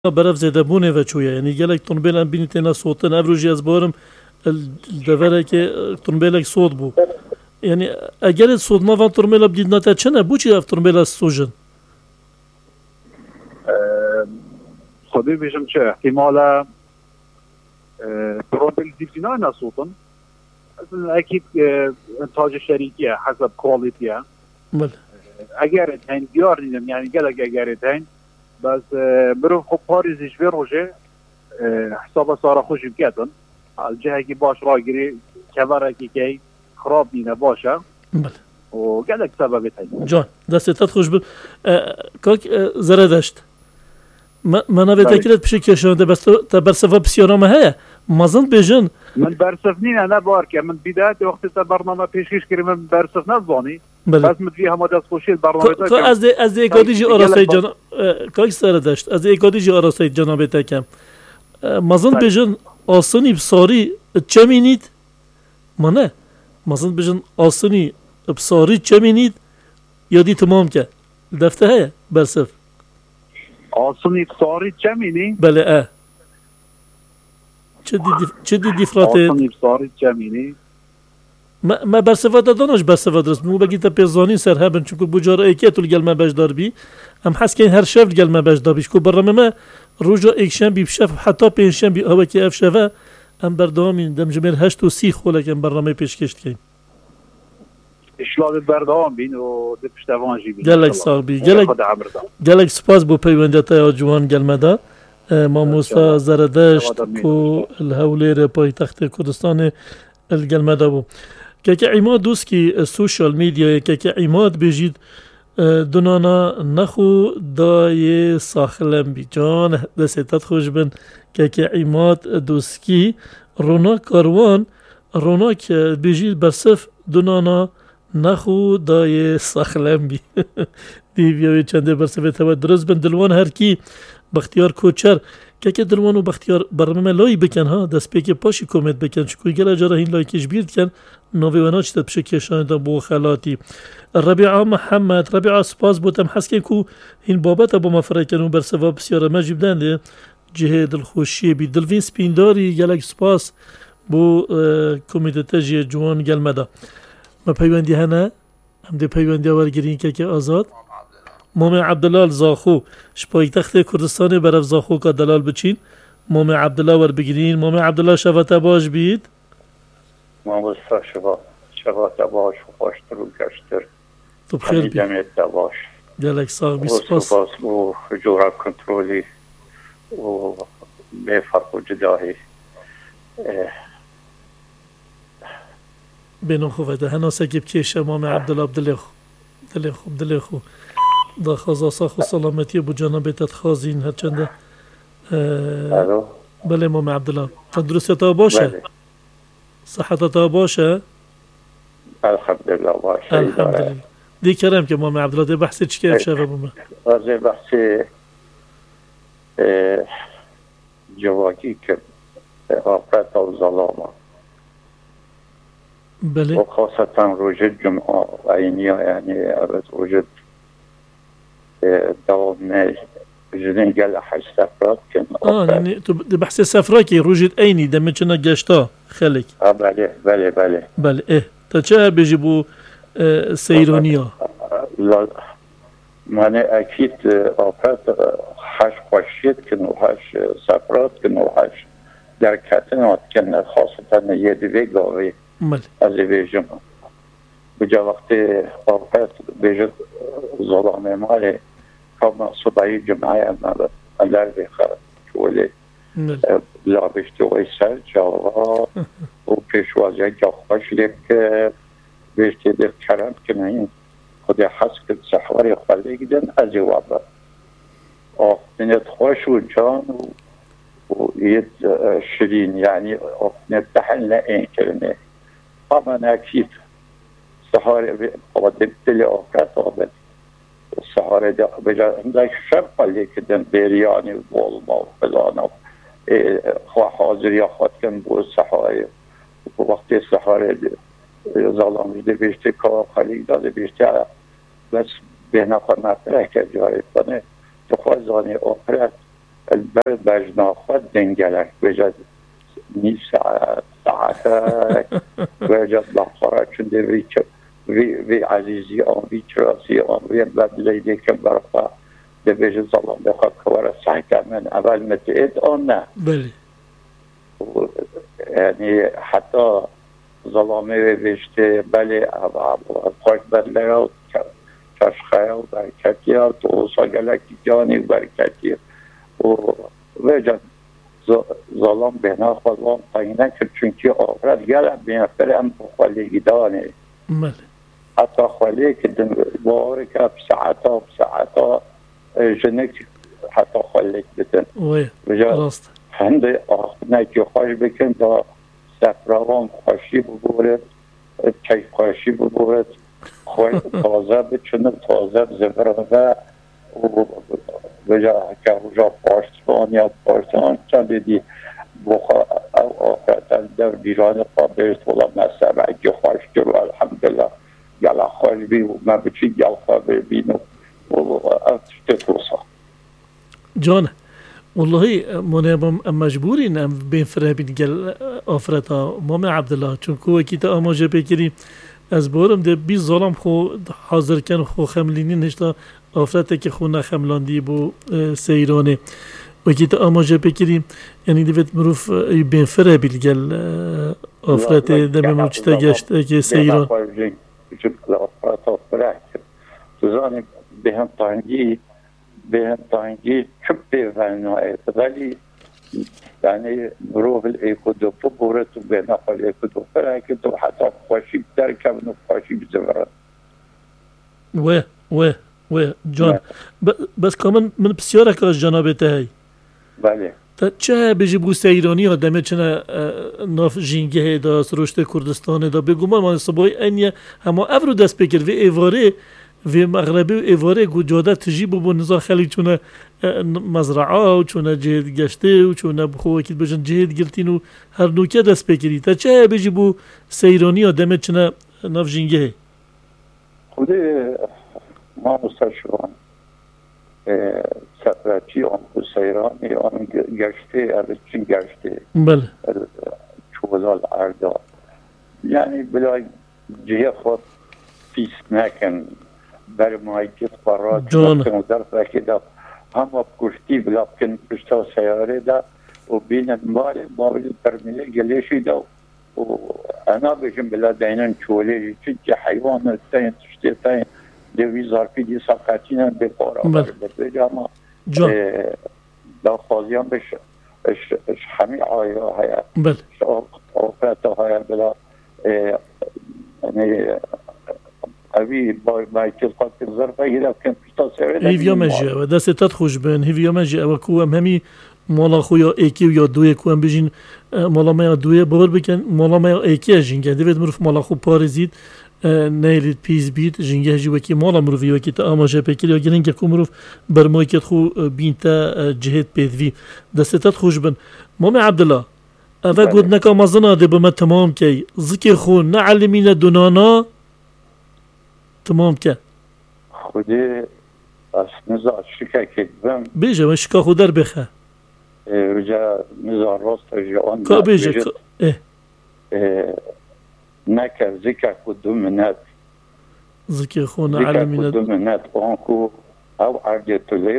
برف زده بونه و چویه یعنی گلک تنبیل بینی تینا صوتن افروجی از بارم الدوره که تنبیلک صوت بو یعنی اگر صوت ما و تنبیل بدید نتا چنه بو چی اف تنبیل سوژن خودی بیشم چه احتمالا تنبیل دیپسینا نصوتن اصلا اكيد انتاج شركيه حسب كواليتيها اگر هين ديار يعني قالك اگر هين بس برو خب باريزيش في روجه حساب صار خوش بكاتن الجهه كي باش راجري كبره كي خراب دينا باشا وقالك سبب هين جان دست تخش ب كاك زردشت ما نبي تاكيد بشي كشانده بس تبرسفه بسيارة هي مازن بيجن من برسفنين انا باركه من بدايه وقت البرنامج پیشکش کردم من برسف نزبانی بس مدفيها ما دست خوشی برنامج از اکادیجی آراسای جناب کاک سر داشت از اکادیجی آراسای جناب تکم مازن بيجن آسانی بساری چمینید ما نه مازن بيجن آسانی بساری چمینید یادی تمام که دفته هه برسف آسانی بساری چمینی بله چه دیدی فراته آسانی بساری چمینی ما برسفات دانش برسفات درست مو بگی تا پیزانی سر هبن چون که بجار ایکیت الگل ما باش دار بی هم حس که هر شب الگل ما باش دار بیش کو برنامه ما روزا ایکشن بی بشف حتی پنجشن بی هوا که اف شفه هم بردامین دم جمیر 8 و 30 خوله که برنامه پیشکش کردیم اشلاء بردام بین و دپشتوانجی بین گلک صاحبی گلک سپاس بو پیوندت ای جوان گلمدا ما موسی زردشت کو الهولیر پایتخت کردستان الگلمدا بو که عماد دوست کی سوشال میدیا که عماد بجید دونانا نخو دای ساخلم بی جان دستت خوش بن که عماد دوست کی رونا کاروان رونا که بجید برسف دونانا نخو دای ساخلم بی دیویوی چنده برسفه توا درست بن دلوان هر کی بختیار کوچر که دلوان و بختیار برنامه لای بکن ها دست پیک پاشی کومت بکن چکوی گل اجاره این لایکش بیرد کن نوی ونا چتت بشه کشان دا بو خلاتی ربیعه محمد ربیعه سپاس بودم حس که کو این بابت با مفره کنو بر سوا بسیاره مجیب دنده جهه دلخوشی بی دلوین سپینداری گلک سپاس بو کمیته تجیه جوان گلمدا ما پیوندی هنه هم دی پیوندی آورگیرین که آزاد مام عبدالله زاخو شپایتخت کردستان برف زاخو کا دلال بچین مام عبدالله ور بگیرین مام عبدالله شفت باش بید مام بستا شفت باش و خوشتر و گشتر تو بخیر بید جمعیت باش گلک صاحبی سپاس و جورا کنترولی و بفرق و جداهی بینو خوبه هنو سکیب کشه مام عبدالله عبدالله خو دا خواز آساخ و سلامتی بو جانبیتت خوازین هرچنده بله مام عبدالله تندرستتا باشه صحتتا باشه الحمدلله باشه الحمدلله دی کرم که مام عبدالله دی بحثی چی که افشه بومه دی بحثی جواکی که آفرت و ظلامه بله و خاصتا روژه جمعه عینیه یعنی روژه دوام جنين قال حج سفرات كن يعني بحث سفراكي روجد ايني دم كنا جاشتا خلك بله ايه تا بيجيبوا سيرونيا لا معنى اكيد اوقات حج خوشيت كن حج سفرات كن حج در كاتنات كن خاصة يدوي قوي از بيجم بجا وقت اوقات بيجد ظلام مالي كما صداي جمعية أنا بخير شوالي لا بيشتوي سرجا وبيشوازي جاخوش لك بيشتي دير كلام كنين خدي حسك السحوري خلي جدا أزوابا أخنت خوش وجان ويد شرين يعني أخنت تحلنا إن كلمة طبعا أكيد سحوري قدمت لي أوقات أبد السحوري ده بجا عندك شرط اللي كده بيرياني والما وفلان خوا حاضر ياخد كان بو السحوري وقت السحوري ظلام ده بيشتي كار خليك ده بيشتي بس بهنا قناة ركب جاري کنه تو خوازانی آخرت البرد بجنا خود دنگلک بجد نی ساعت بجد لحظه چنده وی عزیزی آن وی چراسی آن وی بدلیده که برفا ده بجد ظلام بخواد کوار سحکه من اول متعد آن نه بله یعنی حتی ظلامه بشته بله خوش بدله و چشخه و برکتی و توسا گلکی جانی برکتی و جد ظلام بنا خودم تاینه که چونکی آفرد گلم بیافره هم خوالیگی دانه بله حتی خوالی که باوری که بساعتا جنک حتی خوالیگ بتن راست هنده آخنه که خوش بکن تا سفران خوشی ببورد چای خوشی ببورد خوش تازه بچنه تازه زبرده بجا که روژا پاشتان یا پاشتان چند دیدی بخوا او آخرتن در بیران قابل طولا مسئله که خوش کرو الحمدلله گلا خوش بی و من بچی گل خوش بینو و تتوسا جان والله منابم مجبورين ام بين فرابين قال افرتا مام عبد الله چون کو کی تا اماجه بگیری از بارم ده بی ظالم خو حاضر کن خو خملینی نشتا افرتا که خو نخملاندی بو سیرانه و کی تا اماجه بگیری یعنی دوت مروف بين فرابين قال افرتا ده موجتا گشت که سیران افرتا فرق زانی بهم تانگی چوب بی‌ونای ولی یعنی روح الایکودوپو بورت و بنا خال ایکودوپو که تو حتی خوشی در کم خوشی بزرگ. و جان بس کامن من بسیار کاش جنابت هی. بله. تا چه بجیبو سیرانی آدمه چنه ناف جینگه داست رشد کردستان دا بگومان من صبای اینیه اما افرو دست بکر و ایواره و مغربی و ایواره گوجاده تجیبو بو نزا خلی چونه مزرعه و چونه جهد گشته و چونه بخواه اکید بجن جهد گلتین و هر نوکه دست بکری تا چه بجیبو سیرانی آدمه چنه ناف جینگه خوده ما مستشوان سفرتی آن خود سیرانی آن گشته ارچین گشته بله چولال اردا یعنی بلای جه خود پیس نکن بر مایکت قرار جان در فکر هم کشتی بلا کن پشتا سیاره دا و بین مال ترمیله گلیشی دا و انا بجم بلا دینن چوله چون حیوان تاین تشتی تاین دوی ظرفی دی ساقاتینن بپارا بجاما دا خازیان بش همی آیا هیا بله آفرتا هیا بلا یعنی اوی با مایکل قد ظرفه هیلا کن پشتا سیاره هیویا مجی و دستت خوش بین هیویا مجی و کو هم همی مالا خو یا ایکی و یا دوی کو هم بجین مالا ما دوی بار بکن مالا ما ایکی جینگه دوید مروف مالا خو پارزید نیلید پیز بید جینگه جی وکی مالا مروفی وکی تا آماجه بکر یا گرین که کو مروف بر مایکت خو بین تا جهت پیدوی دستت خوش بین مام عبدالله اوه گود نکا مزنا ده بما تمام کی ذکر خو نعلمین دونانا تمام که خودی از نزا شکا کدبم بیجه و شکا خود در بخه رجا نزا راست جوان که بیجه نکر ذکر کدوم منت ذکر خو نعلمین دونات آنکو او عرض تولی